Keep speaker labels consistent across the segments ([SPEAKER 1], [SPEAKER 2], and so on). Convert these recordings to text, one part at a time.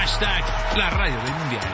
[SPEAKER 1] La radio del mundial.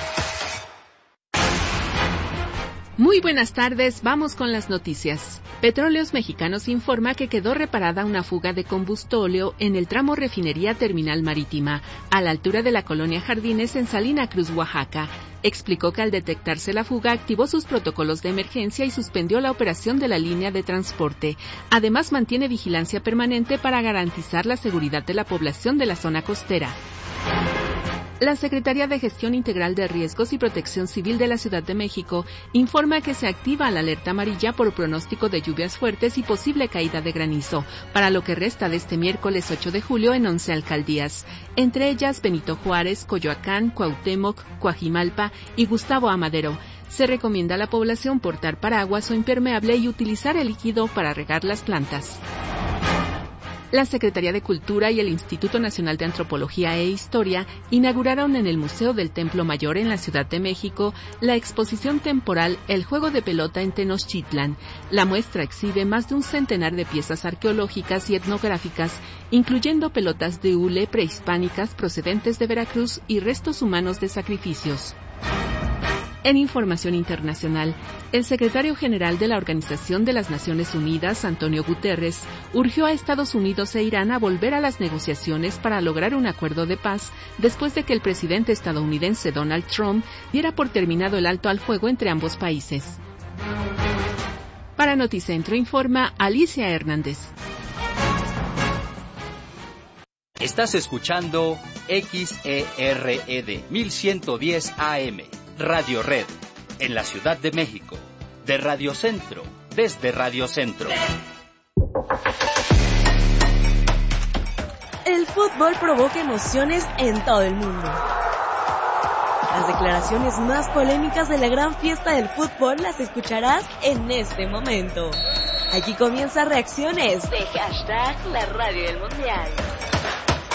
[SPEAKER 2] Muy buenas tardes, vamos con las noticias. Petróleos Mexicanos informa que quedó reparada una fuga de combustóleo en el tramo Refinería Terminal Marítima, a la altura de la colonia Jardines en Salina Cruz, Oaxaca. Explicó que al detectarse la fuga activó sus protocolos de emergencia y suspendió la operación de la línea de transporte. Además, mantiene vigilancia permanente para garantizar la seguridad de la población de la zona costera. La Secretaría de Gestión Integral de Riesgos y Protección Civil de la Ciudad de México informa que se activa la alerta amarilla por pronóstico de lluvias fuertes y posible caída de granizo para lo que resta de este miércoles 8 de julio en 11 alcaldías, entre ellas Benito Juárez, Coyoacán, Cuauhtémoc, Coajimalpa y Gustavo Amadero. Se recomienda a la población portar paraguas o impermeable y utilizar el líquido para regar las plantas. La Secretaría de Cultura y el Instituto Nacional de Antropología e Historia inauguraron en el Museo del Templo Mayor en la Ciudad de México la exposición temporal El Juego de Pelota en Tenochtitlan. La muestra exhibe más de un centenar de piezas arqueológicas y etnográficas, incluyendo pelotas de hule prehispánicas procedentes de Veracruz y restos humanos de sacrificios. En información internacional, el secretario general de la Organización de las Naciones Unidas, Antonio Guterres, urgió a Estados Unidos e Irán a volver a las negociaciones para lograr un acuerdo de paz después de que el presidente estadounidense Donald Trump diera por terminado el alto al fuego entre ambos países. Para Noticentro informa Alicia Hernández.
[SPEAKER 3] Estás escuchando XERED 1110 AM. Radio Red, en la Ciudad de México, de Radio Centro, desde Radio Centro.
[SPEAKER 4] El fútbol provoca emociones en todo el mundo. Las declaraciones más polémicas de la gran fiesta del fútbol las escucharás en este momento. Aquí comienza Reacciones de #La Radio del Mundial.